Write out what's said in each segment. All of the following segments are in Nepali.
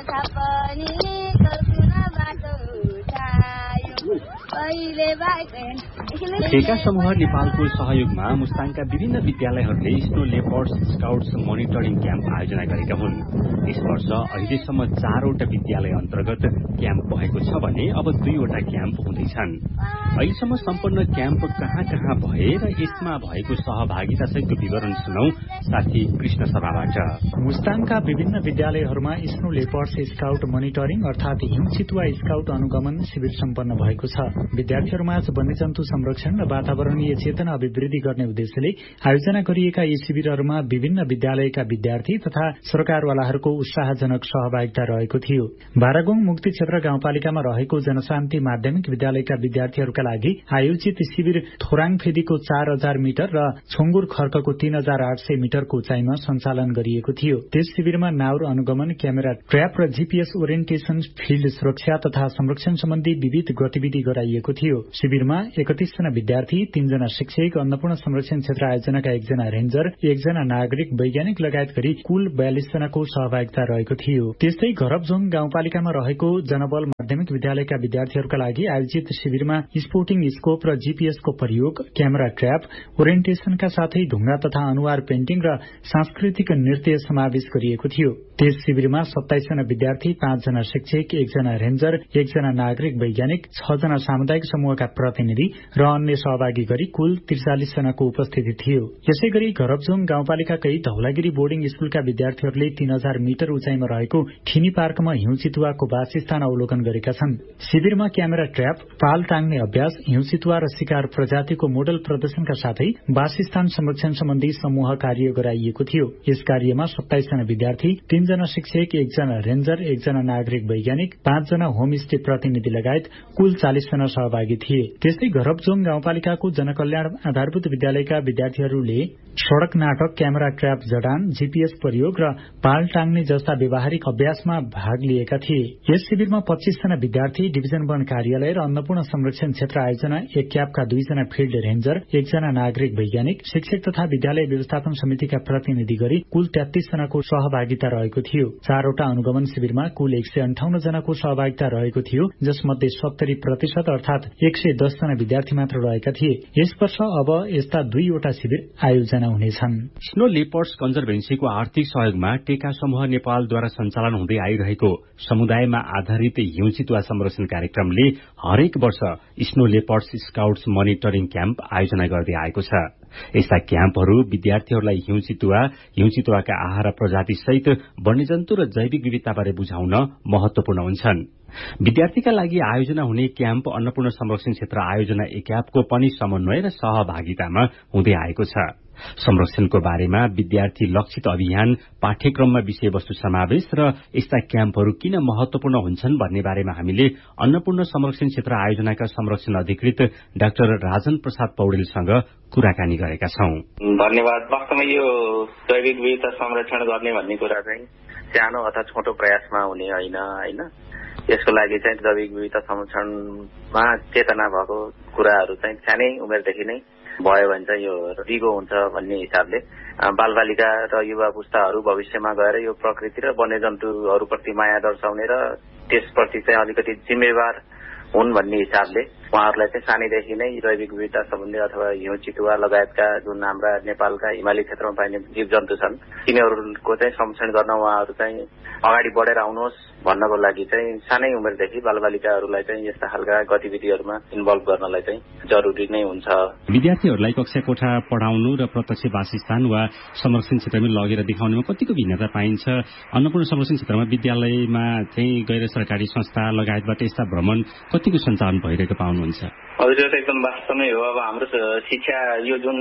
टेका समूह नेपालको सहयोगमा मुस्ताङका विभिन्न विद्यालयहरूले snow leopards scouts monitoring camp आयोजना गरेका हुन्। यस वर्ष अहिलेसम्म 4वटा विद्यालय अन्तर्गत क्याम्प भएको छ भने अब 2वटा क्याम्प हुँदैछन्। अहिलेसम्म सम्पन्न क्याम्प कहाँ कहाँ भए र यसमा भएको सहभागिता सहितको विवरण सुनौ साथी कृष्ण सभाबाट। मुस्ताङका विभिन्न विद्यालयहरूमा स्नो लेपर्ड्स स्काउट मोनिटरिङ अर्थात हिमचितुवा स्काउट अनुगमन शिविर सम्पन्न भएको छ। विद्यार्थीहरूमा वन्यजन्तु संरक्षण र वातावरणीय चेतना अभिवृद्धि गर्ने उद्देश्यले आयोजना गरिएका यी शिविरहरूमा विभिन्न विद्यालयका विद्यार्थी तथा सरकारवालाहरूको उत्साहजनक सहभागिता रहेको थियो। बारागोङ मुक्ति क्षेत्र गाउँपालिकामा रहेको जनशान्ति माध्यमिक विद्यालयका विद्यार्थीहरूका लागि आयोजित शिविर थोराङफेदीको 4000 मिटर र छोङ्गुर खर्कको 3800 मिटरको उचाइमा सञ्चालन गरिएको थियो। त्यस शिविरमा नाउर अनुगमन, क्यामेरा ट्र्याप र जीपीएस ओरिएन्टेशन, फिल्ड सुरक्षा तथा संरक्षण सम्बन्धी विविध गतिविधि गराइएको थियो। शिविरमा 31 जना विद्यार्थी, 3 जना शिक्षक, अन्नपूर्ण संरक्षण क्षेत्र आयोजनाका 1 जना रेन्जर, 1 जना नागरिक वैज्ञानिक लगायत गरी कुल 42 जनाको सहभागिता रहेको थियो। त्यस्तै घरबझोङ गाउँपालिकामा रहेको जनबल माध्यमिक विद्यालयका विद्यार्थीहरूका लागि आयोजित शिविरमा स्पोर्टिङ स्कोप र जीपीएसको प्रयोग, क्यामेरा ट्र्याप, ओरिएन्टेशनका साथै ढुङ्गा तथा अनुहार पेन्टिङ र सांस्कृतिक नृत्य समावेश गरिएको थियो। त्यस शिविरमा 27 जना विद्यार्थी, 5 जना शिक्षक, 1 जना रेन्जर, 1 जना नागरिक वैज्ञानिक, 6 जना सामुदायिक समूहका प्रतिनिधि र अन्य सहभागी गरी कुल 43 जनाको उपस्थिति थियो। यसै गरी घरबझोङ गाउँपालिकाकै धौलागिरी बोर्डिङ स्कूलका विद्यार्थीहरूले 3000 मिटर उचाइमा रहेको खिनी पार्कमा हिउँचितुवाको वासस्थान अवलोकन गरेका छन्। शिविरमा क्यामेरा ट्र्याप, पाल टाङ्ने अभ्यास, हिउँचितुवा र शिकार प्रजातिको मोडल प्रदर्शनका साथै वासस्थान संरक्षण सम्बन्धी समूह कार्य गराइएको थियो। यस कार्यमा 27 जना विद्यार्थी, 3 जना शिक्षक, 1 जना रेन्जर, 1 जना नागरिक वैज्ञानिक, 5 जना होमस्टे प्रतिनिधि लगायत कुल 40 जना सहभागी थिए। त्यस्तै घरबझोङ गाउँपालिकाको जनकल्याण आधारभूत विद्यालयका विद्यार्थीहरूले सड़क नाटक, क्यामेरा ट्र्याप जडान, जीपीएस प्रयोग र पाल टाङ्ने जस्ता व्यावहारिक अभ्यासमा भाग लिएका थिए। यस शिविरमा 25 जना विद्यार्थी, डिभिजन 1 कार्यालय र अन्नपूर्ण संरक्षण क्षेत्र आयोजना एक क्यापका 2 जना फिल्ड रेन्जर, 1 जना नागरिक वैज्ञानिक, शिक्षक तथा विद्यालय व्यवस्थापन समितिका प्रतिनिधि गरी कुल 33 जनाको सहभागिता रहेको थियो। 4वटा अनुगमन शिविरमा कुल 158 जनाको सहभागिता रहेको थियो, जसमध्ये 70% अर्थात 110 जना विद्यार्थी मात्र रहेका थिए। यस वर्ष अब यस्ता 2वटा शिविर आयोजना हुनेछन्। स्नो लेपर्ड्स कन्जर्भेन्सीको आर्थिक सहयोगमा टेका समूह नेपालद्वारा सञ्चालन हुँदै आइरहेको समुदायमा आधारित हिउँचितुवा संरक्षण कार्यक्रमले हरेक वर्ष snow leopards scouts monitoring camp आयोजना गर्दै आएको छ। यस्ता क्याम्पहरू विद्यार्थीहरूलाई हिउँचितुवाका आहार प्रजाति सहित वन्यजन्तु र जैविक विविधताबारे बुझाउन महत्वपूर्ण हुन्छन्। विद्यार्थीका लागि आयोजना हुने क्याम्प अन्नपूर्ण संरक्षण क्षेत्र आयोजना एक्यापको पनि समन्वय र सहभागितामा हुँदै आएको छ। संरक्षणको बारेमा विद्यार्थी लक्षित अभियान, पाठ्यक्रममा विषयवस्तु समावेश र यस्ता क्याम्पहरू किन महत्वपूर्ण हुन्छन् भन्ने बारेमा हामीले अन्नपूर्ण संरक्षण क्षेत्र आयोजनाका संरक्षण अधिकृत डाक्टर राजन प्रसाद पौडेलसँग कुराकानी गरेका छौं। धन्यवाद। वास्तवमा यो जैविक विविधता संरक्षण गर्ने भन्ने कुरा चाहिँ सानो अथवा छोटो प्रयासमा हुने होइन। यसको लागि चाहिँ जैविक विविधता संरक्षणमा चेतना भएको कुराहरू चाहिँ सानै उमेरदेखि नै भयो भने चाहिँ यो दिगो हुन्छ भन्ने हिसाबले बालबालिका र युवा पुस्ताहरू भविष्यमा गएर यो प्रकृति र वन्यजन्तुहरूप्रति माया दर्शाउने र त्यसप्रति चाहिँ अलिकति जिम्मेवार हुन् भन्ने हिसाबले उहाँहरूलाई चाहिँ सानैदेखि नै जैविक विविधता सम्बन्धी अथवा हिउँचितुवा लगायतका जुन हाम्रा नेपालका हिमाली क्षेत्रमा पाइने जीव जन्तु छन् तिनीहरूको चाहिँ संरक्षण गर्न उहाँहरू चाहिँ अगाडि बढेर आउनुहोस् भन्नको लागि चाहिँ सानै उमेरदेखि बालबालिकाहरूलाई चाहिँ यस्ता खालका गतिविधिहरूमा इन्भल्भ गर्नलाई चाहिँ जरुरी नै हुन्छ। विद्यार्थीहरूलाई कक्षा कोठा पढाउनु र प्रत्यक्ष वासस्थान वा संरक्षण क्षेत्रमा लगेर देखाउनेमा कतिको भिन्नता पाइन्छ? अन्नपूर्ण संरक्षण क्षेत्रमा विद्यालयमा चाहिँ गैर सरकारी संस्था लगायतबाट यस्ता भ्रमण कतिको सञ्चालन भइरहेको पाउनुहुन्छ? हजुर, यो त एकदम वास्तवमै हो। अब हाम्रो शिक्षा यो जुन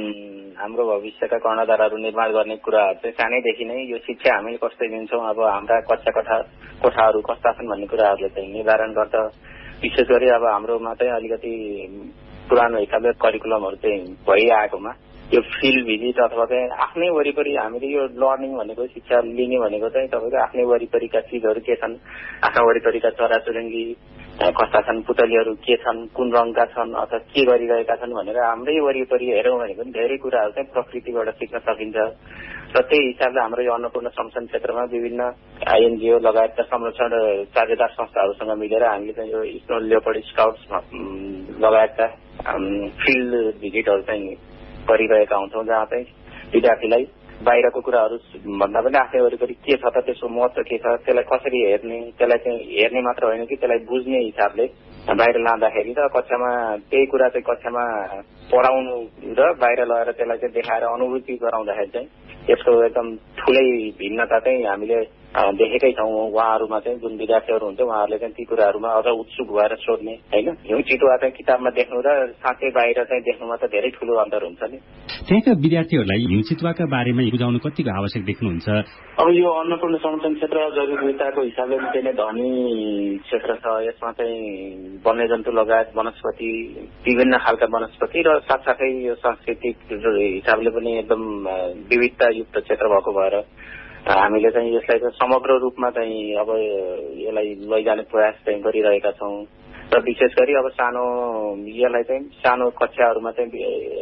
हाम्रो भविष्यका कर्णधारहरू निर्माण गर्ने कुराहरू चाहिँ सानैदेखि नै यो शिक्षा हामीले कस्तै दिन्छौँ, अब हाम्रा कक्षा कोठाहरू कस्ता छन् भन्ने कुराहरूले चाहिँ निर्धारण गर्छ। विशेष गरी अब हाम्रोमा चाहिँ अलिकति पुरानो हिसाबले करिकुलमहरू चाहिँ भइआएकोमा यो फिल्ड भिजिट अथवा चाहिँ आफ्नै वरिपरि हामीले यो लर्निङ भनेको शिक्षा लिने भनेको चाहिँ तपाईँको आफ्नै वरिपरिका चिजहरू के छन्, आफ्ना वरिपरिका चराचुरुङ्गी कस्ता छन्, पुतलीहरू के छन्, कुन रङका छन् अथवा के गरिरहेका छन् भनेर हाम्रै वरिपरि हेरौँ भनेको धेरै कुराहरू चाहिँ प्रकृतिबाट सिक्न सकिन्छ। र त्यही हिसाबले हाम्रो यो अन्नपूर्ण संरक्षण क्षेत्रमा विभिन्न INGO लगायतका संरक्षण साझेदार संस्थाहरूसँग मिलेर हामीले चाहिँ यो स्नो लेपर्ड स्काउट्स लगायतका फिल्ड भिजिटहरू चाहिँ गरिरहेका हुन्छौँ, जहाँ चाहिँ विद्यार्थीलाई बाहिरको कुराहरू भन्दा पनि आफ्नै वरिपरि के छ त, त्यसको महत्त्व के छ, त्यसलाई कसरी हेर्ने, त्यसलाई चाहिँ हेर्ने मात्र होइन कि त्यसलाई बुझ्ने हिसाबले बाहिर लाँदाखेरि र कक्षामा त्यही कुरा चाहिँ कक्षामा पढाउनु र बाहिर लगेर त्यसलाई चाहिँ देखाएर अनुभूति गराउँदाखेरि चाहिँ यसको एकदम ठुलै भिन्नता चाहिँ हामीले देखेकै छौँ। उहाँहरूमा चाहिँ जुन विद्यार्थीहरू हुन्छ उहाँहरूले चाहिँ ती कुराहरूमा अझ उत्सुक भएर सोध्ने होइन, हिउँ चितुवा चाहिँ किताबमा देख्नु र साँच्चै बाहिर चाहिँ देख्नुमा त धेरै ठुलो अन्तर हुन्छ नि। त्यहाँका विद्यार्थीहरूलाई हिउँ चितुवाका बारेमा बुझाउनु कतिको आवश्यक देख्नुहुन्छ? अब यो अन्नपूर्ण संरक्षण क्षेत्र जैविक विविधताको हिसाबले निकै नै धनी क्षेत्र छ। यसमा चाहिँ वन्यजन्तु लगायत वनस्पति, विभिन्न खालका वनस्पति र साथसाथै यो सांस्कृतिक हिसाबले पनि एकदम विविधतायुक्त क्षेत्र भएको भएर हामीले चाहिँ यसलाई चाहिँ समग्र रूपमा चाहिँ अब यसलाई लैजाने प्रयास चाहिँ गरिरहेका छौँ र विशेष गरी अब यसलाई चाहिँ सानो कक्षाहरूमा चाहिँ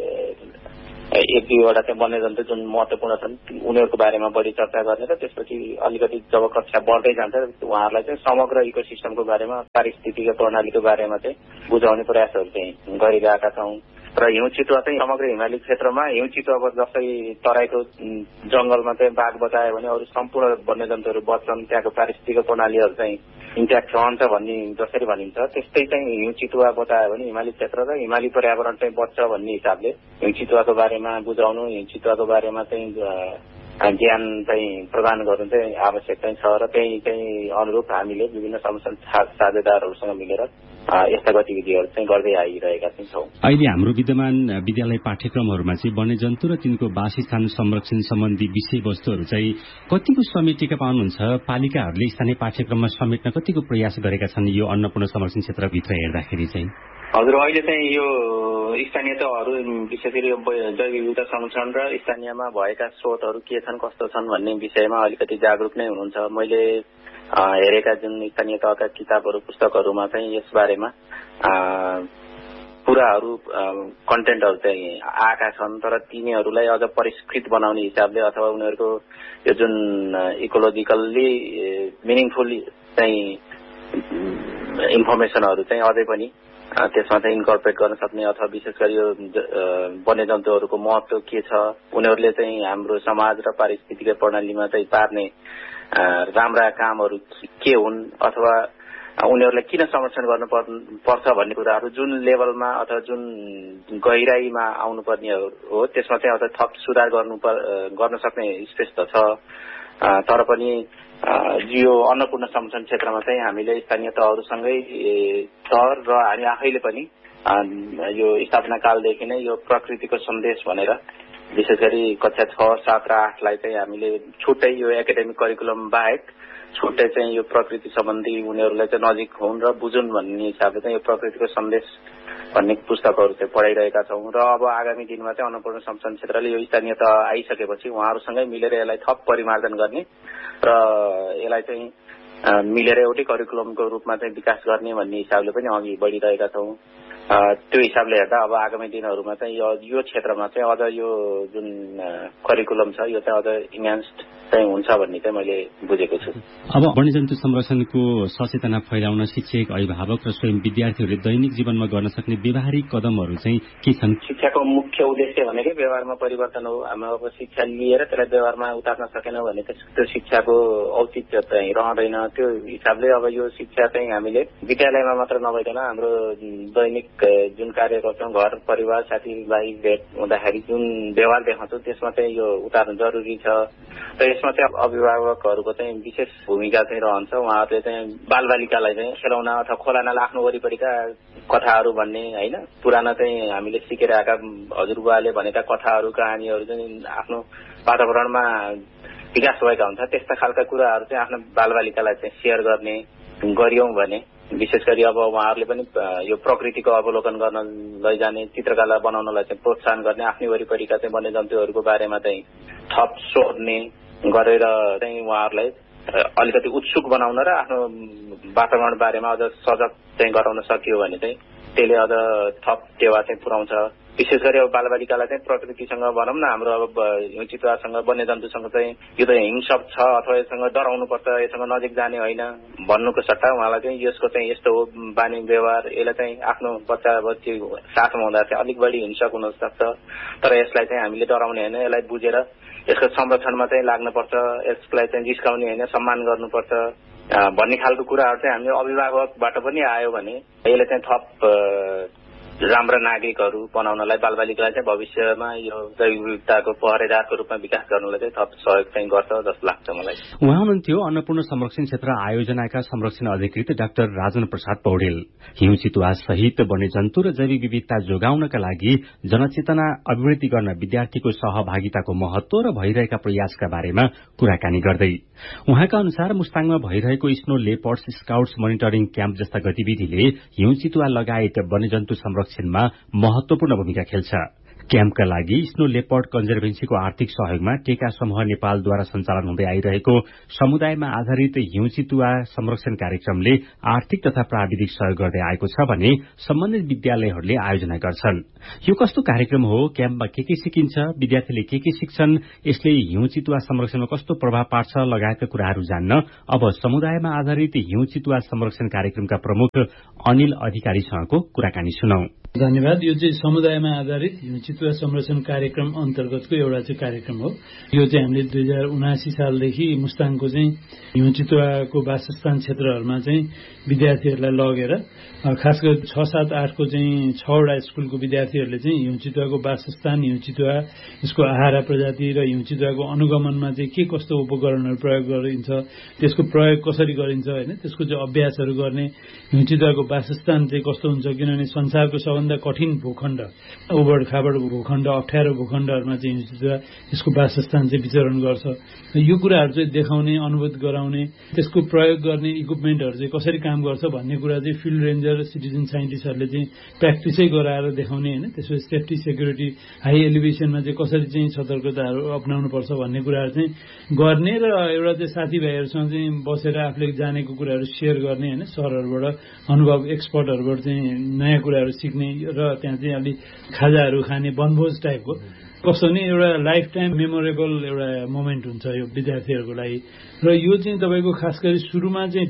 एक दुईवटा चाहिँ वन्यजन्तु जुन महत्त्वपूर्ण छन् उनीहरूको बारेमा बढी चर्चा गर्ने र त्यसपछि अलिकति जब कक्षा बढ्दै जान्छ उहाँहरूलाई चाहिँ समग्र इकोसिस्टमको बारेमा, पारिस्थितिक प्रणालीको बारेमा चाहिँ बुझाउने प्रयासहरू चाहिँ गरिरहेका छौँ। र हिउँ चितुवा चाहिँ समग्र हिमाली क्षेत्रमा हिउँ चितुवा जस्तै तराईको जंगलमा चाहिँ बाघ बचायो भने अरू सम्पूर्ण वन्यजन्तुहरू बच्छन्, त्यहाँको पारिस्थितिक प्रणालीहरू चाहिँ इन्ट्याक्ट रहन्छ भन्ने जसरी भनिन्छ त्यस्तै चाहिँ हिउँ चितुवा बचायो भने हिमाली क्षेत्र र हिमाली पर्यावरण चाहिँ बच्छ भन्ने हिसाबले हिउँ चितुवाको बारेमा बुझाउनु, हिउँ चितुवाको बारेमा चाहिँ ज्ञान चाहिँ प्रदान गर्नु चाहिँ आवश्यक चाहिँ छ र त्यही चाहिँ अनुरूप हामीले विभिन्न संरक्षण साझेदारहरूसँग मिलेर यस्ता गतिविधिहरू चाहिँ गर्दै आइरहेका छौँ। अहिले हाम्रो विद्यमान विद्यालय पाठ्यक्रमहरूमा चाहिँ वन्यजन्तु र तिनको वासस्थान संरक्षण सम्बन्धी विषयवस्तुहरू चाहिँ कतिको समेटेका पाउनुहुन्छ? पालिकाहरूले स्थानीय पाठ्यक्रममा समेट्न कतिको प्रयास गरेका छन् यो अन्नपूर्ण संरक्षण क्षेत्रभित्र हेर्दाखेरि चाहिँ? हजुर, अहिले चाहिँ यो स्थानीय तहहरू विशेष गरी जैविक विविधता संरक्षण र स्थानीयमा भएका स्रोतहरू के छन् कस्तो छन् भन्ने विषयमा अलिकति जागरुक नै हुनुहुन्छ। मैले हेरेका जुन स्थानीय तहका किताबहरू पुस्तकहरूमा चाहिँ यस बारेमा कुराहरू कन्टेन्टहरू चाहिँ आएका छन्, तर तिनीहरूलाई अझ परिष्कृत बनाउने हिसाबले अथवा उनीहरूको यो जुन इकोलोजिकल्ली मिनिङफुल चाहिँ इन्फर्मेसनहरू चाहिँ अझै पनि त्यसमा चाहिँ इन्कर्पोरेट गर्न सक्ने अथवा विशेष गरी यो वन्यजन्तुहरूको महत्त्व के छ, उनीहरूले चाहिँ हाम्रो समाज र पारिस्थितिक प्रणालीमा चाहिँ पार्ने राम्रा कामहरू के हुन् अथवा उनीहरूलाई किन संरक्षण गर्नुपर्छ भन्ने कुराहरू जुन लेभलमा अथवा जुन गहिराईमा आउनुपर्ने हो त्यसमा चाहिँ अझ थप सुधार गर्न सक्ने स्पेस त छ। तर पनि यो अन्नपूर्ण संरक्षण क्षेत्रमा चाहिँ हामीले स्थानीय तहहरूसँगै र हामी आफैले पनि यो स्थापना कालदेखि नै यो प्रकृतिको सन्देश भनेर विशेष गरी कक्षा 6, 7 र 8 लाई चाहिँ हामीले छुट्टै यो एकाडेमिक करिकुलम बाहेक छुट्टै चाहिँ यो प्रकृति सम्बन्धी उनीहरूलाई चाहिँ नजिक हुन् र बुझुन् भन्ने हिसाबले चाहिँ यो प्रकृतिको सन्देश भन्ने पुस्तकहरू चाहिँ पढाइरहेका छौँ। र अब आगामी दिनमा चाहिँ अन्नपूर्ण संरक्षण क्षेत्रले यो स्थानीय तह आइसकेपछि उहाँहरूसँगै मिलेर यसलाई थप परिमार्जन गर्ने र यसलाई चाहिँ मिलेर एउटै करिकुलमको रूपमा चाहिँ विकास गर्ने भन्ने हिसाबले पनि अघि बढिरहेका छौँ। त्यो हिसाबले हेर्दा अब आगामी दिनहरूमा चाहिँ यो क्षेत्रमा चाहिँ अझ यो जुन करिकुलम छ यो चाहिँ अझ इन्हान्स्ड चाहिँ हुन्छ भन्ने चाहिँ मैले बुझेको छु। अब वन्यजन्तु संरक्षणको सचेतना फैलाउन शिक्षक, अभिभावक र स्वयं विद्यार्थीहरूले दैनिक जीवनमा गर्न सक्ने व्यवहारिक कदमहरू चाहिँ के छन्? शिक्षाको मुख्य उद्देश्य भनेकै व्यवहारमा परिवर्तन हो। हामी अब शिक्षा लिएर त्यसलाई व्यवहारमा उतार्न सकेनौँ भने त्यो शिक्षाको औचित्य चाहिँ रहँदैन। त्यो हिसाबले अब यो शिक्षा चाहिँ हामीले विद्यालयमा मात्र नभइकन हाम्रो दैनिक जुन कार्य गर्छौँ, घर परिवार साथीभाइ भेट हुँदाखेरि जुन व्यवहार देखाउँछौँ त्यसमा चाहिँ यो उतार्नु जरुरी छ। र यसमा चाहिँ अभिभावकहरूको चाहिँ विशेष भूमिका चाहिँ रहन्छ। उहाँहरूले चाहिँ बालबालिकालाई चाहिँ खेलाउना अथवा खोलानाला आफ्नो वरिपरिका कथाहरू भन्ने होइन, पुराना चाहिँ हामीले सिकेर आएका हजुरबुवाले भनेका कथाहरू कहानीहरू चाहिँ आफ्नो वातावरणमा विकास भएका हुन्छ। त्यस्ता खालका कुराहरू चाहिँ आफ्नो बालबालिकालाई चाहिँ सेयर गर्ने गरियौँ भने विशेष गरी अब उहाँहरूले पनि यो प्रकृतिको अवलोकन गर्न लैजाने, चित्रकला बनाउनलाई चाहिँ प्रोत्साहन गर्ने, आफ्नै वरिपरिका चाहिँ वन्यजन्तुहरूको बारेमा चाहिँ थप सोध्ने गरेर चाहिँ उहाँहरूलाई अलिकति उत्सुक बनाउन र आफ्नो वातावरण बारेमा अझ सजग चाहिँ गराउन सकियो भने चाहिँ त्यसले अझ थप टेवा चाहिँ पुर्याउँछ विशेष गरी अब बालबालिकालाई चाहिँ प्रकृतिसँग भनौँ न हाम्रो अब हिउँ चितुवासँग वन्यजन्तुसँग चाहिँ यो त हिंसक छ अथवा यससँग डराउनु पर्छ, यससँग नजिक जाने होइन भन्नुको सट्टा उहाँलाई चाहिँ यसको चाहिँ यस्तो हो बानी व्यवहार, यसलाई चाहिँ आफ्नो बच्चा बच्ची साथमा हुँदा चाहिँ अलिक बढी हिंसक हुन सक्छ, तर यसलाई चाहिँ हामीले डराउने होइन, यसलाई बुझेर यसको संरक्षणमा चाहिँ लाग्नुपर्छ, यसलाई चाहिँ जिस्काउने होइन, सम्मान गर्नुपर्छ भन्ने खालको कुराहरू चाहिँ हामीले अभिभावकबाट पनि आयो भने यसले चाहिँ थप राम्रा नागरिकहरू बनाउनलाई बालबालिकालाई चाहिँ भविष्यमा यो जैविक विविधताको पहरेदारको रूपमा विकास गर्नलाई चाहिँ थप सहयोग चाहिँ गर्छ जस्तो लाग्छ मलाई। उहाँ हुनुहुन्थ्यो अन्नपूर्ण संरक्षण क्षेत्र आयोजनाका संरक्षण अधिकृत डाक्टर राजन प्रसाद पौडेल। हिउँ चितुवा सहित वन्यजन्तु र जैविक विविधता जोगाउनका लागि जनचेतना अभिवृद्धि गर्न विद्यार्थीको सहभागिताको महत्व र भइरहेका प्रयासका बारेमा कुराकानी गर्दै उहाँका अनुसार मुस्ताङमा भइरहेको snow leopards scouts monitoring camp जस्ता गतिविधिले हिउँ चितुवा लगायत वन्यजन्तु संरक्षणमा महत्वपूर्ण भूमिका खेल्छ। क्याम्पका लागि स्नो लेपर्ड कन्जर्भेन्सीको आर्थिक सहयोगमा टेका समूह नेपालद्वारा सञ्चालन हुँदै आइरहेको समुदायमा आधारित हिउँ चितुवा संरक्षण कार्यक्रमले आर्थिक तथा प्राविधिक सहयोग गर्दै आएको छ भने सम्बन्धित विद्यालयहरूले आयोजना गर्छन्। यो कस्तो कार्यक्रम हो, क्याम्पमा के सिकिन्छ, विद्यार्थीले के सिक्छन्, यसले हिउँ चितुवा संरक्षणमा कस्तो प्रभाव पार्छ लगायतका कुराहरू जान्न अब समुदायमा आधारित हिउँ चितुवा संरक्षण कार्यक्रमका प्रमुख अनिल अधिकारीसँगको कुराकानी सुनौ। धन्यवाद। यो चाहिँ समुदायमा आधारित हिउँ चितुवा संरक्षण कार्यक्रम अन्तर्गतको एउटा चाहिँ कार्यक्रम हो। यो चाहिँ हामीले 2079 सालदेखि मुस्ताङको चाहिँ हिउँ चितुवाको वासस्थान क्षेत्रहरूमा चाहिँ विद्यार्थीहरूलाई लगेर खास गरी 6, 7, 8 को चाहिँ 6वटा स्कुलको विद्यार्थीहरूले चाहिँ हिउँ चितुवाको वासस्थान, हिउँ चितुवा, यसको आहारा प्रजाति र हिउँ चितुवाको अनुगमनमा चाहिँ के कस्तो उपकरणहरू प्रयोग गरिन्छ, त्यसको प्रयोग कसरी गरिन्छ होइन, त्यसको चाहिँ अभ्यासहरू गर्ने, हिउँ चितुवाको वासस्थान चाहिँ कस्तो हुन्छ, किनभने संसारको सबभन्दा कठिन भूखण्ड, उबड खाबड भूखण्ड, अप्ठ्यारो भूखण्डहरूमा चाहिँ हिउँ चितुवा यसको वासस्थान चाहिँ विचरण गर्छ। यो कुराहरू चाहिँ देखाउने, अनुभूत गराउने, त्यसको प्रयोग गर्ने इक्विपमेन्टहरू चाहिँ कसरी काम गर्छ भन्ने कुरा चाहिँ फिल्ड रेन्जर सिटिजन साइन्टिस्टहरूले चाहिँ प्र्याक्टिसै गराएर देखाउने होइन, त्यसपछि सेफ्टी सेक्युरिटी हाई एलिभेसनमा चाहिँ कसरी चाहिँ सतर्कताहरू अप्नाउनु पर्छ भन्ने कुराहरू चाहिँ गर्ने र एउटा चाहिँ साथीभाइहरूसँग चाहिँ बसेर आफूले जानेको कुराहरू सेयर गर्ने होइन, सरहरूबाट अनुभव एक्सपर्टहरूबाट चाहिँ नयाँ कुराहरू सिक्ने र त्यहाँ चाहिँ अलि खाजाहरू खाने वनभोज टाइपको कस्तो नि एउटा लाइफ टाइम मेमोरेबल एउटा मोमेन्ट हुन्छ यो विद्यार्थीहरूको लागि। र यो चाहिँ तपाईँको खास गरी सुरुमा चाहिँ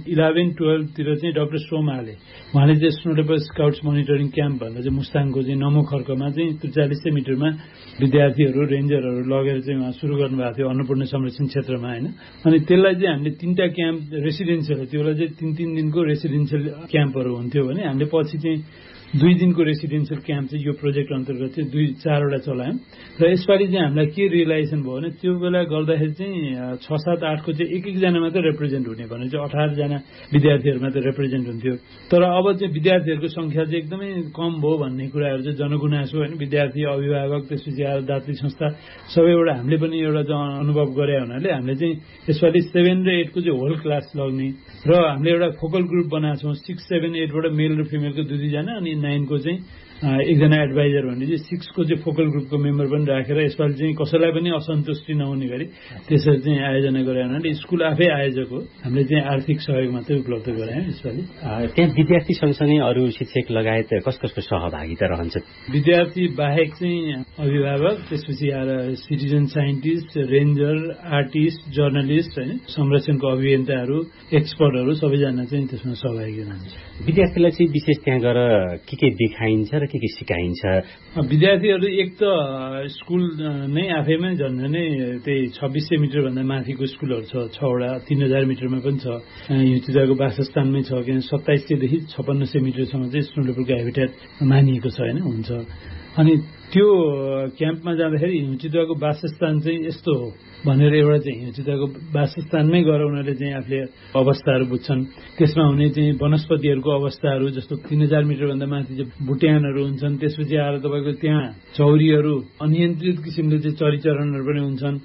2011-12 तिर चाहिँ डाक्टर सोमाले उहाँले चाहिँ snow leopard scouts monitoring camp भन्दा चाहिँ मुस्ताङको चाहिँ नमो खर्कमा चाहिँ 4300 मिटरमा विद्यार्थीहरू रेन्जरहरू लगेर चाहिँ उहाँ सुरु गर्नुभएको थियो अन्नपूर्ण संरक्षण क्षेत्रमा होइन। अनि त्यसलाई चाहिँ हामीले 3टा क्याम्प रेसिडेन्सियल, त्यो बेला चाहिँ 3 दिनको रेसिडेन्सियल क्याम्पहरू हुन्थ्यो भने हामीले पछि चाहिँ 2 दिनको रेसिडेन्सियल क्याम्प चाहिँ यो प्रोजेक्ट अन्तर्गत चाहिँ 2-4वटा चलायौँ। र यसपालि चाहिँ हामीलाई के रियलाइजेसन भयो भने त्यो बेला गर्दाखेरि चाहिँ 6, 7, 8 को चाहिँ एक जना मात्रै रिप्रेजेन्ट हुने भने चाहिँ 18 जना विद्यार्थीहरू मात्रै रिप्रेजेन्ट हुन्थ्यो। तर अब चाहिँ विद्यार्थीहरूको संख्या चाहिँ एकदमै कम भयो भन्ने कुराहरू चाहिँ जनगुनासो होइन, विद्यार्थी, अभिभावक, त्यसपछि आएर दात्री संस्था सबैबाट हामीले पनि एउटा अनुभव गरे हुनाले हामीले चाहिँ यसपालि 7 र 8 को चाहिँ होल क्लास लग्ने र हामीले एउटा फोकल ग्रुप बनाएको छौँ। 6, 7, 8 बाट मेल र फिमेलको 2 जना अनि 9 को चाहिँ एकजना एडभाइजर भने चाहिँ 6 को चाहिँ फोकल ग्रुपको मेम्बर पनि राखेर यसपालि चाहिँ कसैलाई पनि असन्तुष्टि नहुने गरी त्यसरी चाहिँ आयोजना गरे हुनाले स्कुल आफै आयोजक हो, हामीले चाहिँ आर्थिक सहयोग मात्रै उपलब्ध गरायौँ यसपालि। त्यहाँ विद्यार्थी सँगसँगै अरू शिक्षक लगायत कसको सहभागिता रहन्छ? विद्यार्थी बाहेक चाहिँ अभिभावक, त्यसपछि आएर citizen scientist, ranger, artist, journalist होइन, संरक्षणको अभियन्ताहरू, एक्सपर्टहरू सबैजना चाहिँ त्यसमा सहभागी हुनुहुन्छ। विद्यार्थीलाई चाहिँ विशेष त्यहाँ गएर के देखाइन्छ र के सिकाइन्छ? विद्यार्थीहरू एक त स्कुल नै आफैमा झन्झनै त्यही 2600 मिटर भन्दा माथिको स्कुलहरू छ, 6वटा 3000 मिटरमा पनि छ, हिउँ चितुवाको वासस्थानमै छ, किन 2700 देखि 5600 मिटरसम्म चाहिँ स्नो लेपर्डको हेबिटेट मानिएको छ होइन, हुन्छ। अनि त्यो क्याम्पमा जाँदाखेरि हिउँ चितुवाको वासस्थान चाहिँ यस्तो हो भनेर एउटा चाहिँ हिउँ चितुवाको वासस्थानमै गएर उनीहरूले चाहिँ आफूले अवस्थाहरू बुझ्छन्, त्यसमा हुने चाहिँ वनस्पतिहरूको अवस्थाहरू, जस्तो 3000 मिटरभन्दा माथि चाहिँ भुट्यानहरू हुन्छन्, त्यसपछि आएर तपाईँको त्यहाँ चौरीहरू, अनियन्त्रित किसिमले चाहिँ चरीचरणहरू पनि हुन्छन्,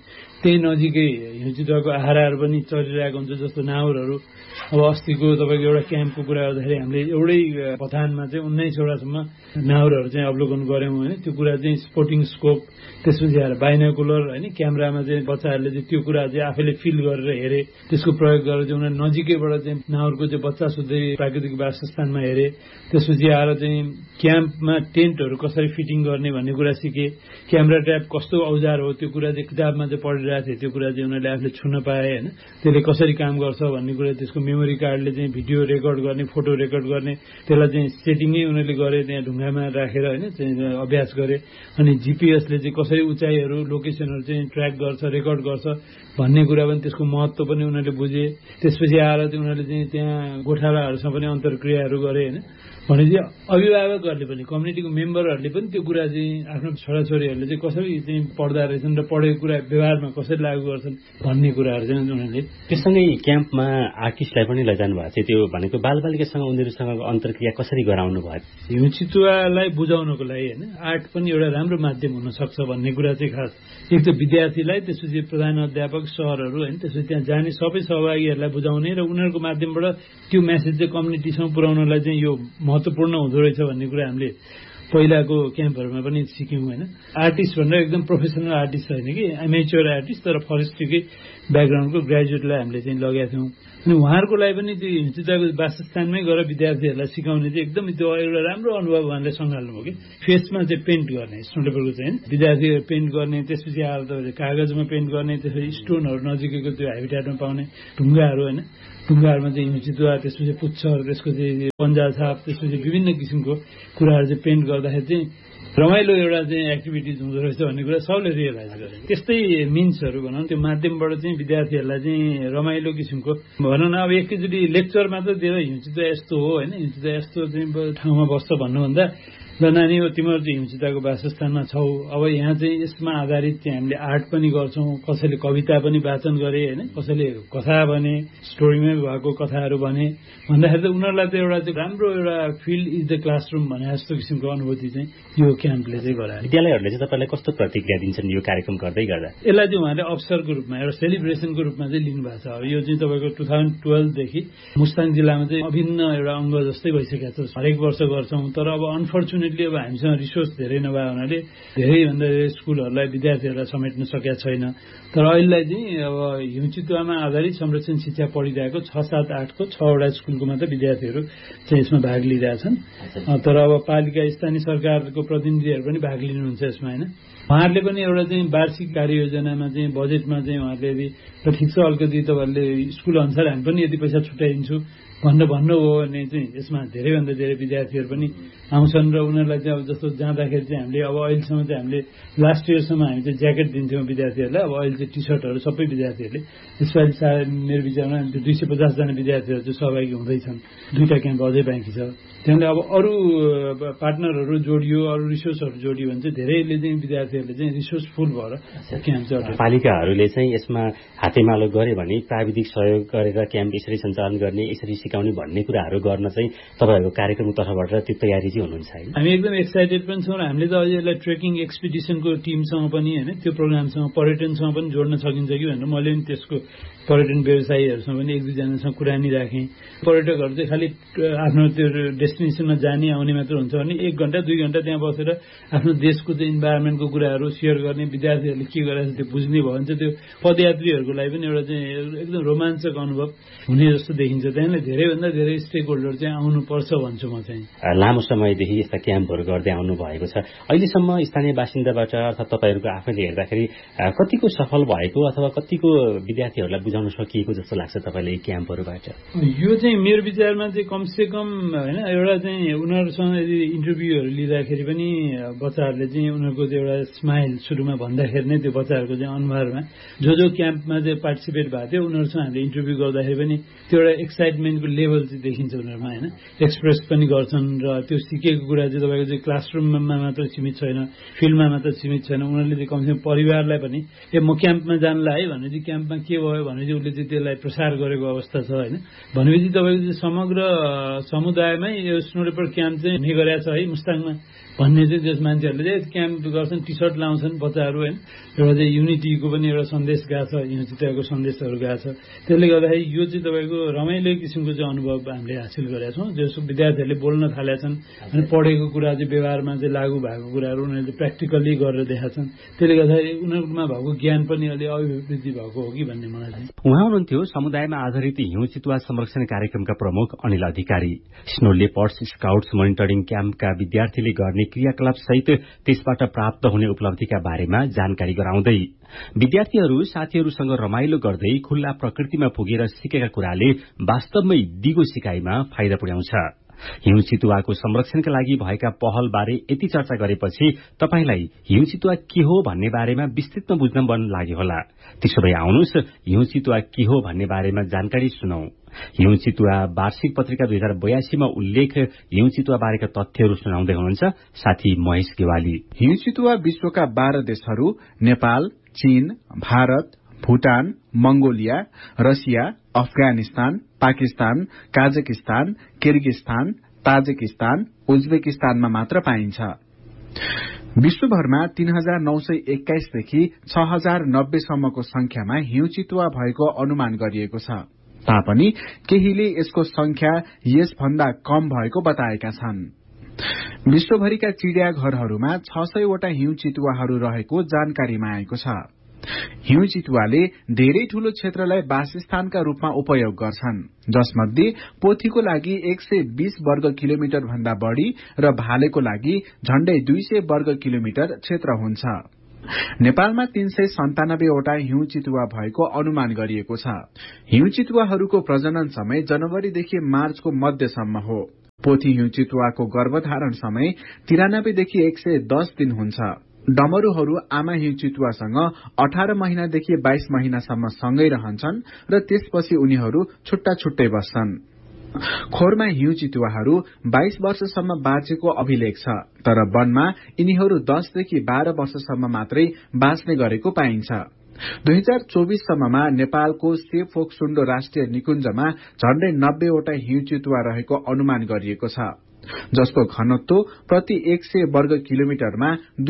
त्यही नजिकै हिउँचितुवाको आहाराहरू पनि चलिरहेको हुन्छ, जस्तो नाउरहरू। अब अस्तिको तपाईँको एउटा क्याम्पको कुरा गर्दाखेरि हामीले एउटै पथानमा चाहिँ 19 वटासम्म नाउरहरू चाहिँ अवलोकन गऱ्यौँ होइन। त्यो कुरा चाहिँ स्पोर्टिङ स्कोप, त्यसपछि आएर बाइनोकुलर होइन, क्यामेरामा चाहिँ बच्चाहरूले चाहिँ त्यो कुरा चाहिँ आफैले फिल गरेर हेरे, त्यसको प्रयोग गरेर चाहिँ उनीहरू नजिकैबाट चाहिँ नाउरको चाहिँ बच्चा सुत्दै प्राकृतिक वासस्थानमा हेरे। त्यसपछि आएर चाहिँ क्याम्पमा टेन्टहरू कसरी फिटिङ गर्ने भन्ने कुरा सिके। क्यामेरा ट्र्याप कस्तो औजार हो त्यो कुरा चाहिँ किताबमा चाहिँ पढिरहेको थियो, त्यो कुरा चाहिँ उनीहरूले आफूले छुन पाए होइन। त्यसले कसरी काम गर्छ भन्ने कुरा, त्यसको मेमोरी कार्डले चाहिँ भिडियो रेकर्ड गर्ने, फोटो रेकर्ड गर्ने, त्यसलाई चाहिँ सेटिङै उनीहरूले गरे, त्यहाँ ढुङ्गामा राखेर होइन चाहिँ अभ्यास गरे। अनि जिपिएसले चाहिँ कसरी उचाइहरू लोकेसनहरू चाहिँ ट्र्याक गर्छ, रेकर्ड गर्छ भन्ने कुरा पनि, त्यसको महत्त्व पनि उनीहरूले बुझे। त्यसपछि आएर चाहिँ उनीहरूले चाहिँ त्यहाँ गोठालाहरूसँग पनि अन्तर्क्रियाहरू गरे होइन। भनेपछि अभिभावकहरूले पनि, कम्युनिटीको मेम्बरहरूले पनि त्यो कुरा चाहिँ आफ्नो छोराछोरीहरूले चाहिँ कसरी चाहिँ पढ्दा रहेछन् र पढेको कुरा व्यवहारमा कसरी लागू गर्छन् भन्ने कुराहरू चाहिँ उनीहरूले। त्यससँगै क्याम्पमा आर्टिस्टलाई पनि लैजानु भएको थियो, त्यो भनेको बालबालिकासँग उनीहरूसँग अन्तर्क्रिया कसरी गराउनु भयो? हिउँचितुवालाई बुझाउनको लागि होइन, आर्ट पनि एउटा राम्रो माध्यम हुन सक्छ भन्ने कुरा चाहिँ खास एक त विद्यार्थीलाई, त्यसपछि प्रधान अध्यापक, सरहरू होइन, त्यसपछि त्यहाँ जाने सबै सहभागीहरूलाई बुझाउने र उनीहरूको माध्यमबाट त्यो मेसेज चाहिँ कम्युनिटीसँग पुर्याउनलाई चाहिँ यो महत्त्वपूर्ण हुँदो रहेछ भन्ने कुरा हामीले पहिलाको क्याम्पहरूमा पनि सिक्यौँ होइन। आर्टिस्ट भनेर एकदम प्रोफेसनल आर्टिस्ट होइन कि, एमेच्योर आर्टिस्ट, तर फरेस्ट्रीकै ब्याकग्राउन्डको ग्रेजुएटलाई हामीले चाहिँ लगेका थियौँ। अनि उहाँहरूको लागि पनि त्यो हिउँचितुवाको वासस्थानमै गएर विद्यार्थीहरूलाई सिकाउने चाहिँ एकदम त्यो एउटा राम्रो अनुभव उहाँले सँगाल्नुभयो कि। फेसमा चाहिँ पेन्ट गर्ने, स्नो लेपर्डको चाहिँ विद्यार्थीहरू पेन्ट गर्ने, त्यसपछि आएर तपाईँले कागजमा पेन्ट गर्ने, त्यसपछि स्टोनहरू नजिकैको त्यो हेबिट्याटमा पाउने ढुङ्गाहरू होइन, ढुङ्गाहरूमा चाहिँ हिउँचितुवा, त्यसपछि पुच्छर, त्यसको चाहिँ पन्जा छाप, त्यसपछि विभिन्न किसिमको कुराहरू चाहिँ पेन्ट गर्दाखेरि चाहिँ रमाइलो एउटा चाहिँ एक्टिभिटिज हुँदो रहेछ भन्ने कुरा सबले रियलाइज गरे। त्यस्तै मिन्सहरू भनौँ, त्यो माध्यमबाट चाहिँ विद्यार्थीहरूलाई चाहिँ रमाइलो किसिमको भनौँ न, अब एकैचोटि लेक्चर मात्र दिएर हिउँचितुवा यस्तो हो होइन, हिउँचितुवा यस्तो चाहिँ ठाउँमा बस्छ भन्नुभन्दा, ल नानी हो तिमीहरू चाहिँ हिउँचितुवाको वासस्थानमा छौ, अब यहाँ चाहिँ यसमा आधारित चाहिँ हामीले आर्ट पनि गर्छौँ, कसैले कविता पनि वाचन गरे होइन, कसैले कथा भने, स्टोरीमै भएको कथाहरू भने भन्दाखेरि त उनीहरूलाई त एउटा चाहिँ राम्रो एउटा फिल्ड इज द क्लासरुम भने जस्तो किसिमको अनुभूति चाहिँ यो क्याम्पले चाहिँ गरायो। विद्यालयहरूले चाहिँ तपाईँलाई कस्तो प्रतिक्रिया दिन्छन् यो कार्यक्रम गर्दै गर्दा? यसलाई चाहिँ उहाँले अवसरको रूपमा, एउटा सेलिब्रेसनको रूपमा चाहिँ लिनुभएको छ। अब यो चाहिँ तपाईँको 2012देखि मुस्ताङ जिल्लामा चाहिँ अभिन्न एउटा अङ्ग जस्तै भइसकेको छ। हरेक वर्ष गर्छौँ, तर अब अनफर्चुनेटली अब हामीसँग रिसोर्स धेरै नभए हुनाले धेरैभन्दा धेरै स्कुलहरूलाई, विद्यार्थीहरूलाई समेट्न सकेका छैन। तर अहिलेलाई चाहिँ अब हिउँचितुवामा आधारित संरक्षण शिक्षा पढिरहेको 6, 7, 8को 6वटा स्कुलको मात्र विद्यार्थीहरू चाहिँ यसमा भाग लिइरहेछन्। तर अब पालिका, स्थानीय सरकारको प्रतिनिधिहरू पनि भाग लिनुहुन्छ यसमा होइन। उहाँहरूले पनि एउटा चाहिँ वार्षिक कार्ययोजनामा चाहिँ बजेटमा चाहिँ उहाँहरूले यदि ठिक छ अलिकति तपाईँहरूले स्कुल अनुसार हामी पनि यति पैसा छुट्याइदिन्छु भन्नु हो भने चाहिँ यसमा धेरैभन्दा धेरै विद्यार्थीहरू पनि आउँछन् र उनीहरूलाई चाहिँ अब जस्तो जाँदाखेरि चाहिँ हामीले अब अहिलेसम्म चाहिँ हामीले लास्ट इयरसम्म हामी चाहिँ ज्याकेट दिन्थ्यौँ विद्यार्थीहरूलाई, अब अहिले चाहिँ टी सर्टहरू सबै विद्यार्थीहरूले। यसपालि मेरो विचारमा 250जना विद्यार्थीहरू चाहिँ सहभागी हुँदैछन्। 2टा क्याम्प अझै बाँकी छ। त्यहाँले अब अरू पार्टनरहरू जोडियो, अरू रिसोर्सहरू जोडियो भने चाहिँ धेरैले चाहिँ विद्यार्थीहरूले चाहिँ रिसोर्सफुल भएर क्याम्प चाहिँ पालिकाहरूले चाहिँ यसमा हातेमालो गरे भने प्राविधिक सहयोग गरेर क्याम्प यसरी सञ्चालन गर्ने, यसरी सिकाउने भन्ने कुराहरू गर्न चाहिँ तपाईँहरूको कार्यक्रमको तर्फबाट त्यो तयारी चाहिँ हुनुहुन्छ है? हामी एकदम एक्साइटेड पनि छौँ र हामीले त अहिले यसलाई ट्रेकिङ एक्सपिडिसनको टिमसँग पनि होइन, त्यो प्रोग्रामसँग पर्यटनसँग पनि जोड्न सकिन्छ कि भनेर मैले पनि त्यसको पर्यटन व्यवसायीहरूसँग पनि 1-2जनासँग कुरानी राखेँ। पर्यटकहरू चाहिँ खालि आफ्नो त्यो डेस्टिनेसनमा जाने आउने मात्र हुन्छ भने 1 घण्टा 2 घण्टा त्यहाँ बसेर आफ्नो देशको चाहिँ इन्भाइरोमेन्टको कुराहरू सेयर गर्ने, विद्यार्थीहरूले के गरेर त्यो बुझ्ने भयो भने चाहिँ त्यो पदयात्रीहरूको लागि पनि एउटा चाहिँ एकदम रोमाञ्चक अनुभव हुने जस्तो देखिन्छ। त्यहाँले धेरैभन्दा धेरै स्टेक होल्डर चाहिँ आउनुपर्छ भन्छु म चाहिँ। लामो समयदेखि यस्ता क्याम्पहरू गर्दै आउनु भएको छ। अहिलेसम्म स्थानीय बासिन्दाबाट अथवा तपाईँहरूको आफैले हेर्दाखेरि कतिको सफल भएको अथवा कतिको विद्यार्थीहरूलाई बुझाउन सकिएको जस्तो लाग्छ तपाईँले क्याम्पहरूबाट? यो चाहिँ मेरो विचारमा चाहिँ कमसेकम होइन, एउटा चाहिँ उनीहरूसँग यदि इन्टरभ्यूहरू लिँदाखेरि पनि बच्चाहरूले चाहिँ उनीहरूको त्यो एउटा स्माइल सुरुमा भन्दाखेरि नै त्यो बच्चाहरूको चाहिँ अनुहारमा जो क्याम्पमा चाहिँ पार्टिसिपेट भएको थियो उनीहरूसँग हामीले इन्टरभ्यू गर्दाखेरि पनि त्यो एउटा एक्साइटमेन्टको लेभल चाहिँ देखिन्छ उनीहरूमा होइन। एक्सप्रेस पनि गर्छन् र त्यो सिकेको कुरा चाहिँ तपाईँको चाहिँ क्लासरुममा मात्र सीमित छैन, फिल्डमा मात्र सीमित छैन, उनीहरूले चाहिँ कमसेकम परिवारलाई पनि म क्याम्पमा जानला है भने चाहिँ क्याम्पमा के भयो भने चाहिँ उसले चाहिँ त्यसलाई प्रसार गरेको अवस्था छ होइन। भनेपछि तपाईँको चाहिँ समग्र समुदायमै यो स्नो लेपर्ड क्याम्प चाहिँ हुने गरेको छ है मुस्ताङमा भन्ने चाहिँ जस मान्छेहरूले चाहिँ क्याम्प गर्छन्, टी सर्ट लाउँछन् बच्चाहरू होइन। एउटा चाहिँ युनिटीको पनि एउटा सन्देश गएको छ, यो चाहिँ तपाईँको सन्देशहरू गएको छ। त्यसले गर्दाखेरि यो चाहिँ तपाईँको रमाइलो किसिमको चाहिँ अनुभव हामीले हासिल गरेका छौँ। जस विद्यार्थीहरूले बोल्न थालेका छन् अनि पढेको कुरा चाहिँ व्यवहारमा चाहिँ लागू भएको कुराहरू उनीहरूले प्र्याक्टिकल्ली गरेर देखाएका छन्। त्यसले गर्दाखेरि उनीहरूमा भएको ज्ञान पनि अलि अभिवृद्धि भएको हो कि भन्ने मलाई चाहिँ। उहाँ हुनुहुन्थ्यो समुदायमा आधारित हिउँ चितुवा संरक्षण कार्यक्रमका प्रमुख अनिल अधिकारी। स्नो लेपर्ड्स स्काउट्स मोनिटरिङ क्याम्पका विद्यार्थीले गर्ने क्रियाकलाप सहित त्यसबाट प्राप्त हुने उपलब्धिका बारेमा जानकारी गराउँदै विद्यार्थीहरू साथीहरूसँग रमाइलो गर्दै खुल्ला प्रकृतिमा पुगेर सिकेका कुराले वास्तवमै दिगो सिकाइमा फाइदा पुर्याउँछ। हिउँ चितुवाको संरक्षणका लागि भएका पहलबारे यति चर्चा गरेपछि तपाईलाई हिउँ चितुवा के हो भन्ने बारेमा विस्तृतमा बुझ्न मन लाग्यो होला। त्यसो भए आउनुहोस् हिउँ चितुवा के हो भन्ने बारेमा जानकारी सुनौं। हिउँ चितुवा वार्षिक पत्रिका 2082 मा उल्लेख हिउँ चितुवा बारेका तथ्यहरू सुनाउँदै हुनुहुन्छ साथी महेश गेवाली। हिउँ चितुवा विश्वका 12 देशहरू नेपाल, चीन, Bharat, Bhutan, Mongolia, Russia, Afghanistan, Pakistan, Kazakhstan, Kyrgyzstan, Tajikistan, उज्बेकिस्तानमा मात्र पाइन्छ। विश्वभरमा 3921 देखि 6090 सम्मको संख्यामा हिउँ चितुवा भएको अनुमान गरिएको छ। तापनि केहीले यसको संख्या यसभन्दा कम भएको बताएका छन्। विश्वभरिका चिडियाघरहरूमा 600 वटा हिउँ चितुवाहरू रहेको जानकारीमा आएको छ। हिउँ चितुवाले धेरै ठूलो क्षेत्रलाई वासस्थानका रूपमा उपयोग गर्छन्, जसमध्ये पोथीको लागि 120 वर्ग किलोमिटर भन्दा बढ़ी र भालेको लागि झण्डै 200 वर्ग किलोमिटर क्षेत्र हुन्छ। नेपालमा 397 वटा हिउँ चितुवा भएको अनुमान गरिएको छ। हिउँ चितुवाहरूको प्रजनन समय जनवरीदेखि मार्चको मध्यसम्म हो। पोथी हिउँ चितुवाको गर्भधारण समय 93 देखि 110 दिन हुन्छ। डमरूहरू आमा हिउँ चितुवासँग 18 महिनादेखि 22 महिनासम्म सँगै रहन्छन् र त्यसपछि उनीहरू छुट्टा छुट्टै बस्छन्। खोरमा हिउँ चितुवाहरू 22 वर्षसम्म बाँचेको अभिलेख छ, तर वनमा यिनीहरू 10 देखि 12 वर्षसम्म मात्रै बाँच्ने गरेको पाइन्छ। 2024 सम्ममा नेपालको सेफोक्सुन्डो राष्ट्रिय निकुञ्जमा झण्डै 90 वटा हिउँ चितुवा रहेको अनुमान गरिएको छ, जसको घनत्व प्रति 100 वर्ग किलोमिटरमा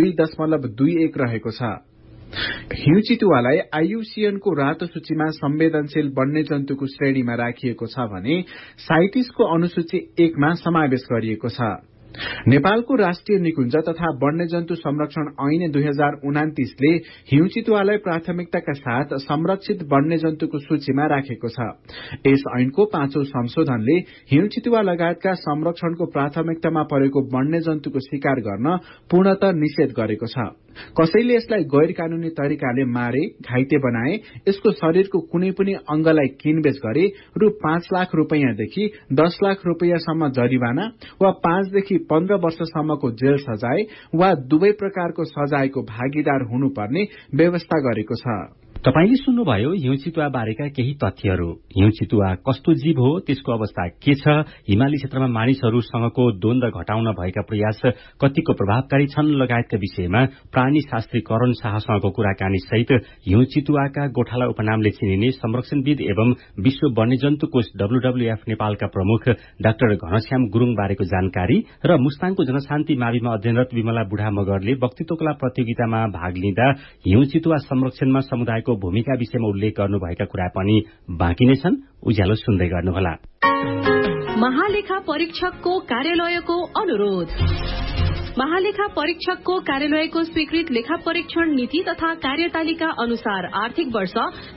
2.21 रहेको छ। हिउँ चितुवालाई IUCN को रातो सूचीमा संवेदनशील वन्यजन्तुको श्रेणीमा राखिएको छ भने साइटिसको अनुसूची 1 मा समावेश गरिएको छ। नेपालको राष्ट्रिय निकुञ्ज तथा वन्यजन्तु संरक्षण ऐन 2029 ले हिउँ चितुवालाई प्राथमिकताका साथ संरक्षित वन्यजन्तुको सूचीमा राखेको छ। यस ऐनको 5औं संशोधनले हिउँ चितुवा लगायतका संरक्षणको प्राथमिकतामा परेको वन्यजन्तुको शिकार गर्न पूर्णतः निषेध गरेको छ। कसैले यसलाई गैर कानूनी तरिकाले मारे, घाइते बनाए, यसको शरीरको कुनै पनि अंगलाई किनबेच गरे रु 5 लाख रुपैयाँदेखि 10 लाख रुपैयाँसम्म जरिवाना वा 5 देखि 15 वर्षसम्मको जेल सजाय वा दुवै प्रकारको सजायको भागीदार हुनुपर्ने व्यवस्था गरेको छ। तपाईले सुन्नुभयो हिउँ चितुवा बारेका केही तथ्यहरू। हिउँ चितुवा कस्तो जीव हो, त्यसको अवस्था के छ, हिमाली क्षेत्रमा मानिसहरूसँगको द्वन्द्व घटाउन भएका प्रयास कतिको प्रभावकारी छन् लगायतका विषयमा प्राणीशास्त्री करण शाहसँगको कुराकानी सहित हिउँ चितुवाका गोठाला उपनामले चिनिने संरक्षणविद एवं विश्व वन्यजन्तु कोष WWF नेपालका प्रमुख डाक्टर घनश्याम गुरूङ बारेको जानकारी र मुस्ताङको जनशान्ति माविमा अध्ययनरत विमला बुढा मगरले वक्तित्व कला प्रतियोगितामा भाग लिँदा हिउँ चितुवा संरक्षणमा समुदायको भूमिका विषयमा उल्लेख गर्नुभएका कुरा पनि बाँकी नै छन्। उज्यालो सुन्दै गर्नुहोला। महालेखा परीक्षकको कार्यालयको अनुरोध। महालेखा परीक्षकको कार्यालयको स्वीकृत लेखा परीक्षण नीति तथा कार्यतालिका अनुसार आर्थिक वर्ष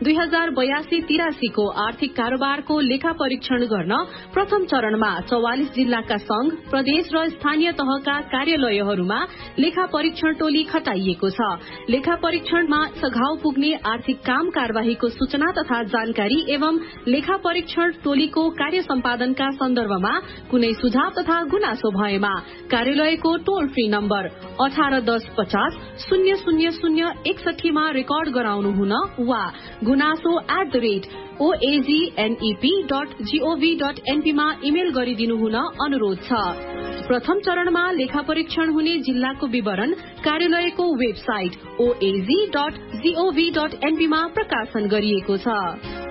2082-83 को आर्थिक कारोबारको लेखा परीक्षण गर्न प्रथम चरणमा 44 जिल्लाका संघ, प्रदेश र स्थानीय तहका कार्यालयहरूमा लेखा परीक्षण टोली खटाइएको छ। लेखा परीक्षणमा सघाउ पुग्ने आर्थिक काम कारवाहीको सूचना तथा जानकारी एवं लेखा परीक्षण टोलीको कार्य सम्पादनका सन्दर्भमा कुनै सुझाव तथा गुनासो भएमा कार्यालयको टोल फ्री नम्बर 1810500061 मा रेकर्ड गराउनु हुन वा gunaso@oagnep.gov.np मा इमेल गरिदिनु हुन अनुरोध छ। प्रथम चरणमा लेखा परीक्षण हुने जिल्लाको विवरण कार्यालयको वेबसाइट oaz.gov.np मा प्रकाशन गरिएको छ।